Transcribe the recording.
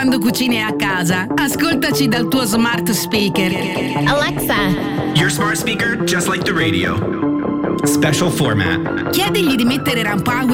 quando cucini a casa, ascoltaci dal tuo smart speaker. Alexa, your smart speaker just like the radio. Special format. Chiedigli di mettere Rampower